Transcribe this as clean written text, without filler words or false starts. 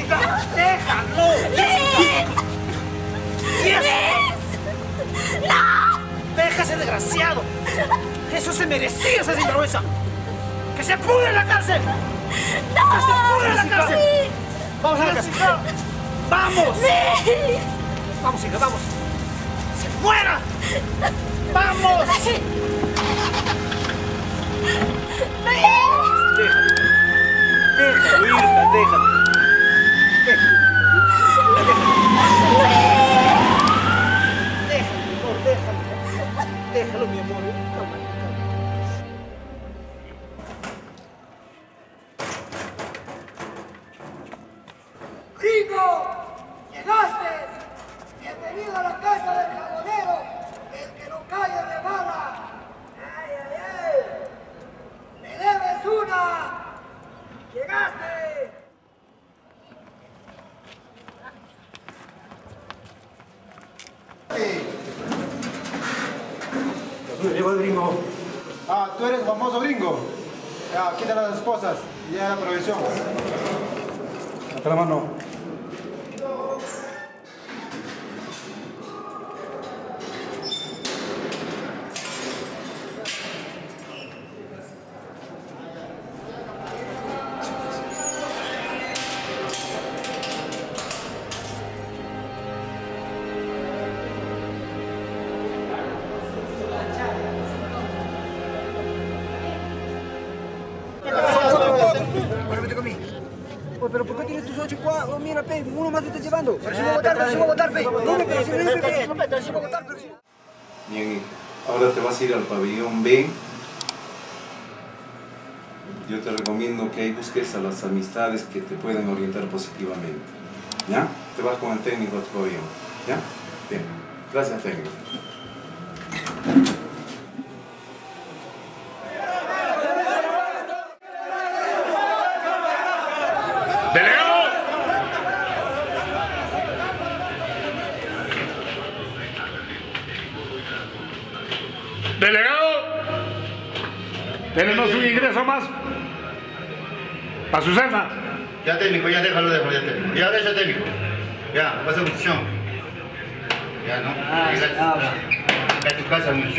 ¡Déjalo! ¡Luis! ¡No! ¡Deja ese desgraciado! ¡Eso se merecía esa sinvergüenza! ¡Que se pudre en la cárcel! ¡No! ¡Que se pudre en la cárcel! Luis. ¡Vamos a la cárcel! ¡Vamos! ¡Luis! ¡Vamos, hija, vamos! ¡Se muera! ¡Vamos! Déjalo. Déjalo, hija, déjalo. Déjalo, déjalo. Déjalo, mi amor. Calma, calma. ¡Rico! ¡Llegaste! ¡Bienvenido a la casa del jabonero! ¡El que no cae de bala! ¡Ay, ay, ay! ¡Me debes una! ¡Llegaste! Llegó el gringo. Ah, tú eres famoso gringo. Ya, quita las esposas y ya la provisión. Hasta la mano. Pero ¿por qué tienes tus 8 cuadros? Mira, pe, uno más te estás llevando. Pero si voy a votar, pero si voy a votar, pe. Dime, pero si no es pero si voy a votar, pero si... Bien, ahora te vas a ir al pabellón B. Yo te recomiendo que ahí busques a las amistades que te pueden orientar positivamente. ¿Ya? Te vas con el técnico a tu pabellón. ¿Ya? Bien. Gracias, técnico. ¡Delegado! ¡Delegado! Tenemos un ingreso más para su celda. Ya técnico, ya déjalo, ya técnico. Ya deja técnico. Ya, pasa función. Ya, ¿no? Ya, tu casa, muchacho.